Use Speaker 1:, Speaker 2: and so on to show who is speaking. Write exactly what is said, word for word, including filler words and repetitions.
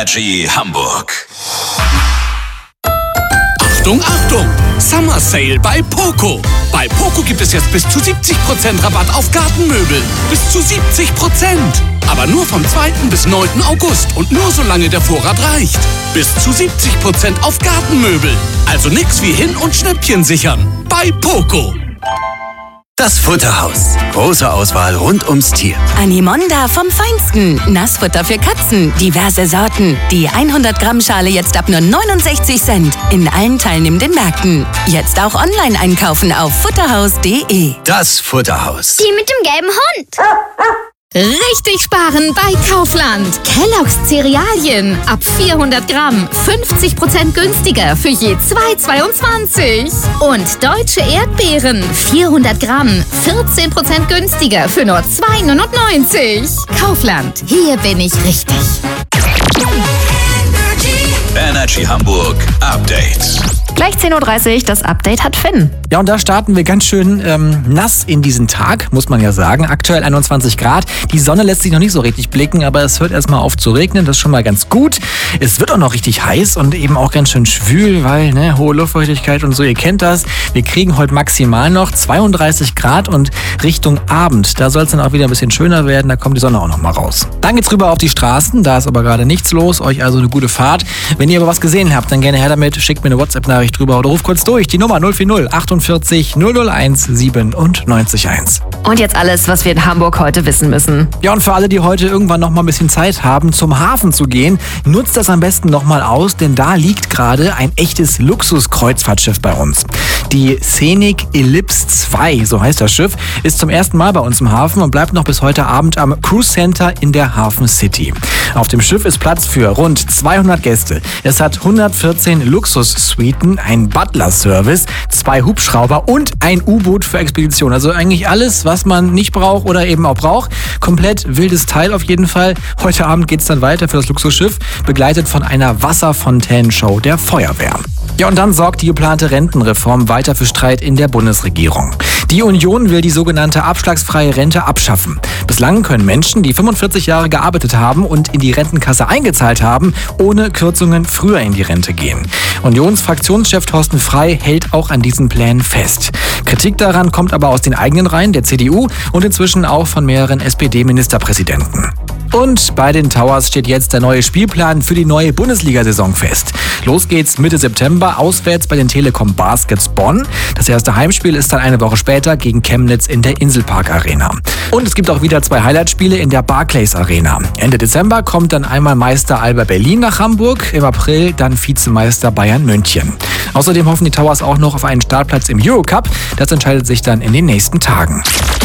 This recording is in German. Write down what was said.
Speaker 1: Energy Hamburg.
Speaker 2: Achtung, Achtung! Summer Sale bei Poco. Bei Poco gibt es jetzt bis zu siebzig Prozent Rabatt auf Gartenmöbel. Bis zu siebzig Prozent. Aber nur vom zweiten bis neunten August und nur solange der Vorrat reicht. Bis zu siebzig Prozent auf Gartenmöbel. Also nix wie hin- und Schnäppchen sichern. Bei Poco.
Speaker 3: Das Futterhaus. Große Auswahl rund ums Tier.
Speaker 4: Animonda vom Feinsten. Nassfutter für Katzen. Diverse Sorten. Die hundert Gramm Schale jetzt ab nur neunundsechzig Cent. In allen teilnehmenden Märkten. Jetzt auch online einkaufen auf futterhaus punkt de.
Speaker 3: Das Futterhaus.
Speaker 5: Die mit dem gelben Hund.
Speaker 6: Richtig sparen bei Kaufland. Kellogg's Cerealien ab vierhundert Gramm fünfzig Prozent günstiger für je zwei Euro zweiundzwanzig. Und deutsche Erdbeeren vierhundert Gramm vierzehn Prozent günstiger für nur zwei Euro neunundneunzig. Kaufland, hier bin ich richtig.
Speaker 1: Energy Hamburg Update.
Speaker 7: Gleich zehn Uhr dreißig, das Update hat Finn.
Speaker 8: Ja, und da starten wir ganz schön ähm, nass in diesen Tag, muss man ja sagen. Aktuell einundzwanzig Grad. Die Sonne lässt sich noch nicht so richtig blicken, aber es hört erstmal auf zu regnen. Das ist schon mal ganz gut. Es wird auch noch richtig heiß und eben auch ganz schön schwül, weil ne, hohe Luftfeuchtigkeit und so, ihr kennt das. Wir kriegen heute maximal noch zweiunddreißig Grad und Richtung Abend. Da soll es dann auch wieder ein bisschen schöner werden. Da kommt die Sonne auch noch mal raus. Dann geht's rüber auf die Straßen. Da ist aber gerade nichts los. Euch also eine gute Fahrt. Wenn ihr aber was gesehen habt, dann gerne her damit. Schickt mir eine WhatsApp-Nachricht drüber oder ruft kurz durch. Die Nummer null vier null achtundvierzig null null eins siebenundneunzig eins.
Speaker 7: Und jetzt alles, was wir in Hamburg heute wissen müssen.
Speaker 8: Ja, und für alle, die heute irgendwann noch mal ein bisschen Zeit haben, zum Hafen zu gehen, nutzt das am besten noch mal aus, denn da liegt gerade ein echtes Luxus-Kreuzfahrtschiff bei uns. Die Scenic Ellipse zwei, so heißt das Schiff, ist zum ersten Mal bei uns im Hafen und bleibt noch bis heute Abend am Cruise Center in der Hafen City. Auf dem Schiff ist Platz für rund zweihundert Gäste. Es hat hundertvierzehn Luxus-Suiten, ein Butler-Service, zwei Hubschrauber und ein U-Boot für Expedition. Also eigentlich alles, was man nicht braucht oder eben auch braucht. Komplett wildes Teil auf jeden Fall. Heute Abend geht's dann weiter für das Luxusschiff, begleitet von einer Wasserfontänenshow der Feuerwehr. Ja, und dann sorgt die geplante Rentenreform weiter für Streit in der Bundesregierung. Die Union will die sogenannte abschlagsfreie Rente abschaffen. Bislang können Menschen, die fünfundvierzig Jahre gearbeitet haben und in die Rentenkasse eingezahlt haben, ohne Kürzungen früher in die Rente gehen. Unionsfraktionschef Thorsten Frey hält auch an diesen Plänen fest. Kritik daran kommt aber aus den eigenen Reihen der C D U und inzwischen auch von mehreren S P D-Ministerpräsidenten. Und bei den Towers steht jetzt der neue Spielplan für die neue Bundesliga-Saison fest. Los geht's Mitte September auswärts bei den Telekom Baskets Bonn. Das erste Heimspiel ist dann eine Woche später gegen Chemnitz in der Inselpark Arena. Und es gibt auch wieder zwei Highlightspiele in der Barclays Arena. Ende Dezember kommt dann einmal Meister Alba Berlin nach Hamburg, im April dann Vizemeister Bayern München. Außerdem hoffen die Towers auch noch auf einen Startplatz im Eurocup. Das entscheidet sich dann in den nächsten Tagen.